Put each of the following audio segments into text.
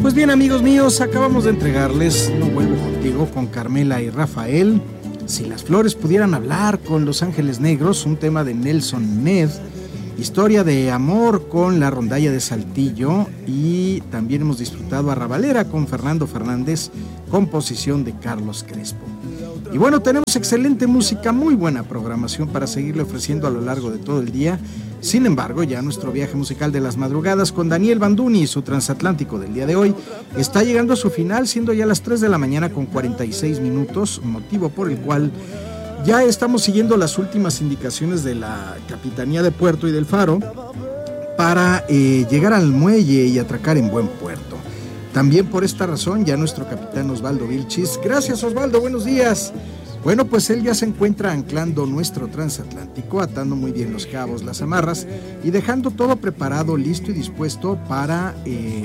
Pues bien, amigos míos, acabamos de entregarles No Vuelvo Contigo con Carmela y Rafael, Si las flores pudieran hablar con Los Ángeles Negros, un tema de Nelson Ned, Historia de amor con La Rondalla de Saltillo, y también hemos disfrutado Arrabalera con Fernando Fernández, composición de Carlos Crespo. Y bueno, tenemos excelente música, muy buena programación para seguirle ofreciendo a lo largo de todo el día. Sin embargo, ya nuestro viaje musical de las madrugadas con Daniel Banduni y su transatlántico del día de hoy está llegando a su final, siendo ya las 3 de la mañana con 46 minutos, motivo por el cual ya estamos siguiendo las últimas indicaciones de la Capitanía de Puerto y del Faro para llegar al muelle y atracar en buen puerto. También por esta razón ya nuestro capitán Osvaldo Vilchis, gracias Osvaldo, buenos días. Bueno, pues él ya se encuentra anclando nuestro transatlántico, atando muy bien los cabos, las amarras y dejando todo preparado, listo y dispuesto para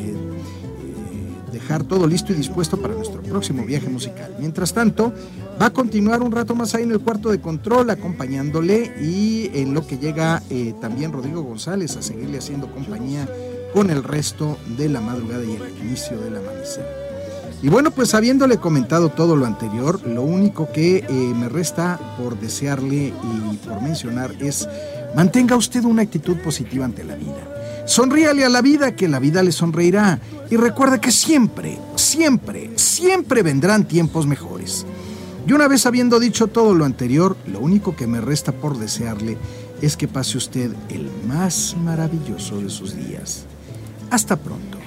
dejar todo listo y dispuesto para nuestro próximo viaje musical. Mientras tanto, va a continuar un rato más ahí en el cuarto de control acompañándole, y en lo que llega también Rodrigo González a seguirle haciendo compañía con el resto de la madrugada y el inicio del amanecer. Y bueno, pues habiéndole comentado todo lo anterior, lo único que me resta por desearle y por mencionar es: mantenga usted una actitud positiva ante la vida. Sonríale a la vida, que la vida le sonreirá. Y recuerde que siempre, siempre, siempre vendrán tiempos mejores. Y una vez habiendo dicho todo lo anterior, lo único que me resta por desearle es que pase usted el más maravilloso de sus días. Hasta pronto.